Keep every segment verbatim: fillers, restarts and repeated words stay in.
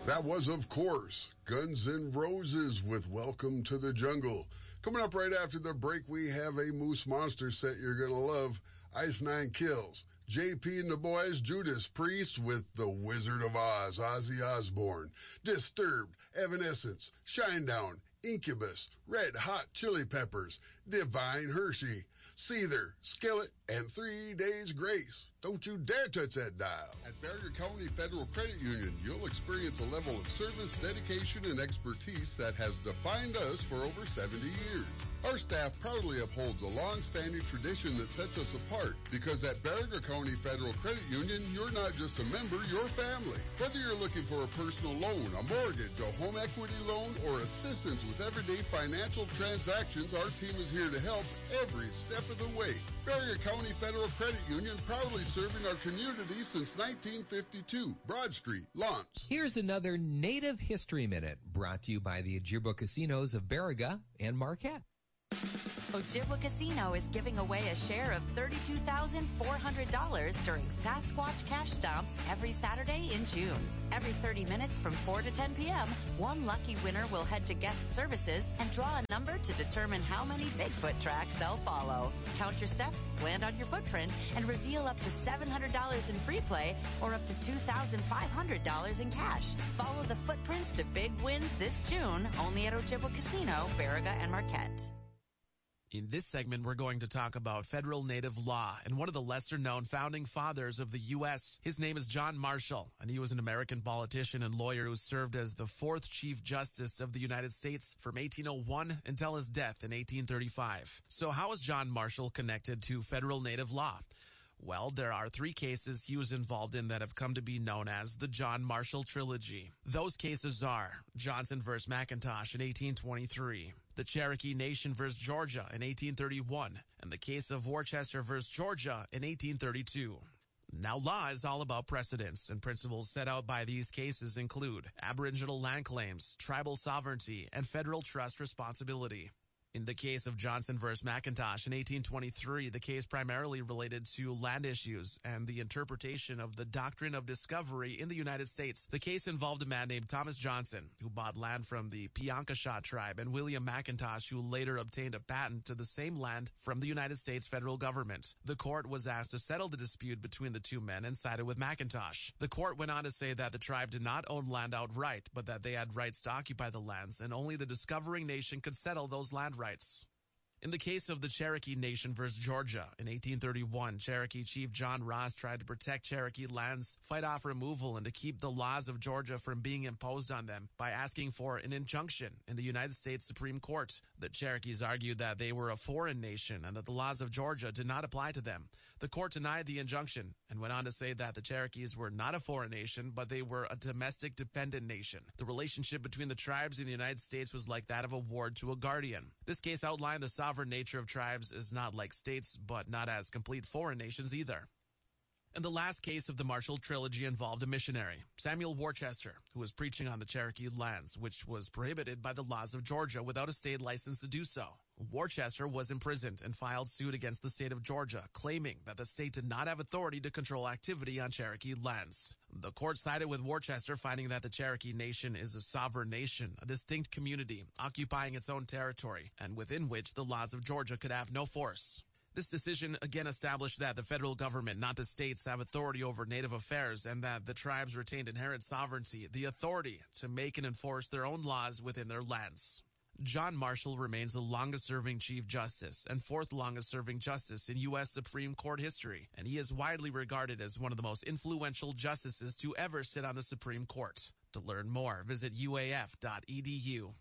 That was, of course, Guns N' Roses with Welcome to the Jungle. Coming up right after the break, we have a Moose Monster set you're going to love. Ice Nine Kills. J P and the Boys, Judas Priest with The Wizard of Oz, Ozzy Osbourne. Disturbed, Evanescence, Shinedown, Incubus, Red Hot Chili Peppers, Divine Hershey, Seether, Skillet, and Three Days Grace. Don't you dare touch that dial. At Barrier County Federal Credit Union, you'll experience a level of service, dedication, and expertise that has defined us for over seventy years. Our staff proudly upholds a long-standing tradition that sets us apart, because at Barrier County Federal Credit Union, you're not just a member, you're family. Whether you're looking for a personal loan, a mortgage, a home equity loan, or assistance with everyday financial transactions, our team is here to help every step of the way. Barrier County Federal Credit Union, proudly serving our community since nineteen fifty-two. Broad Street, Lawrence. Here's another Native History Minute, brought to you by the Ojibwa Casinos of Baraga and Marquette. Ojibwa Casino is giving away a share of thirty-two thousand four hundred dollars during Sasquatch Cash Stomps every Saturday in June. Every thirty minutes from four to ten p.m., one lucky winner will head to guest services and draw a number to determine how many Bigfoot tracks they'll follow. Count your steps, land on your footprint, and reveal up to seven hundred dollars in free play or up to two thousand five hundred dollars in cash. Follow the footprints to big wins this June, only at Ojibwa Casino, Baraga and Marquette. In this segment, we're going to talk about federal native law and one of the lesser-known founding fathers of the U S. His name is John Marshall, and he was an American politician and lawyer who served as the fourth Chief Justice of the United States from eighteen oh one until his death in eighteen thirty-five. So how is John Marshall connected to federal native law? Well, there are three cases he was involved in that have come to be known as the John Marshall Trilogy. Those cases are Johnson versus McIntosh in eighteen twenty-three, the Cherokee Nation versus Georgia in eighteen thirty-one, and the case of Worcester versus Georgia in eighteen thirty-two. Now, law is all about precedents, and principles set out by these cases include Aboriginal land claims, tribal sovereignty, and federal trust responsibility. In the case of Johnson versus McIntosh in eighteen twenty-three, the case primarily related to land issues and the interpretation of the doctrine of discovery in the United States. The case involved a man named Thomas Johnson, who bought land from the Piankashaw tribe, and William McIntosh, who later obtained a patent to the same land from the United States federal government. The court was asked to settle the dispute between the two men and sided with McIntosh. The court went on to say that the tribe did not own land outright, but that they had rights to occupy the lands, and only the discovering nation could settle those land rights. rights. In the case of the Cherokee Nation versus Georgia in eighteen thirty-one, Cherokee Chief John Ross tried to protect Cherokee lands, fight off removal, and to keep the laws of Georgia from being imposed on them by asking for an injunction in the United States Supreme Court. The Cherokees argued that they were a foreign nation and that the laws of Georgia did not apply to them. The court denied the injunction and went on to say that the Cherokees were not a foreign nation, but they were a domestic dependent nation. The relationship between the tribes in the United States was like that of a ward to a guardian. This case outlined the sovereign nature of tribes is not like states, but not as complete foreign nations either. And the last case of the Marshall Trilogy involved a missionary, Samuel Worcester, who was preaching on the Cherokee lands, which was prohibited by the laws of Georgia without a state license to do so. Worcester was imprisoned and filed suit against the state of Georgia, claiming that the state did not have authority to control activity on Cherokee lands. The court sided with Worcester, finding that the Cherokee Nation is a sovereign nation, a distinct community, occupying its own territory, and within which the laws of Georgia could have no force. This decision again established that the federal government, not the states, have authority over Native affairs, and that the tribes retained inherent sovereignty, the authority to make and enforce their own laws within their lands. John Marshall remains the longest-serving Chief Justice and fourth longest-serving justice in U S Supreme Court history, and he is widely regarded as one of the most influential justices to ever sit on the Supreme Court. To learn more, visit U A F dot E D U.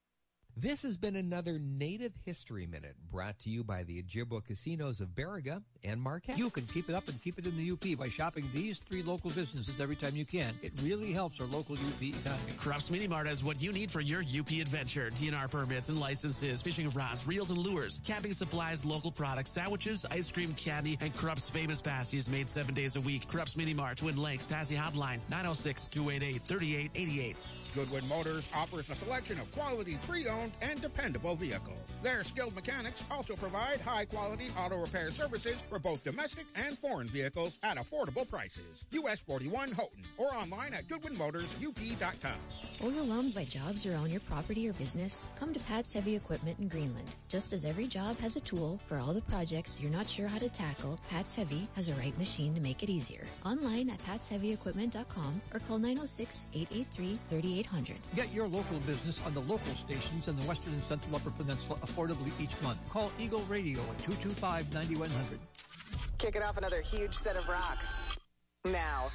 This has been another Native History Minute, brought to you by the Ojibwa Casinos of Baraga and Marquette. You can keep it up and keep it in the U P by shopping these three local businesses every time you can. It really helps our local U P economy. Krups Mini Mart has what you need for your U P adventure. D N R permits and licenses, fishing rods, reels and lures, camping supplies, local products, sandwiches, ice cream, candy, and Krups famous pasties made seven days a week. Krups Mini Mart, Twin Lakes, Passy Hotline, nine oh six, two eight eight, three eight eight eight. Goodwin Motors offers a selection of quality pre-owned owned and dependable vehicle. Their skilled mechanics also provide high-quality auto repair services for both domestic and foreign vehicles at affordable prices. U S forty-one Houghton or online at goodwin motors u p dot com. Overwhelmed by jobs around your property or business? Come to Pat's Heavy Equipment in Greenland. Just as every job has a tool for all the projects you're not sure how to tackle, Pat's Heavy has a right machine to make it easier. Online at pats heavy equipment dot com or call nine oh six, eight eight three, three eight hundred. Get your local business on the local stations in the Western and Central Upper Peninsula affordably each month. Call Eagle Radio at two two five, nine one hundred. Kicking off another huge set of rock. Now.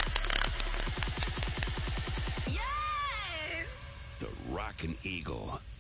Yes! The Rockin' Eagle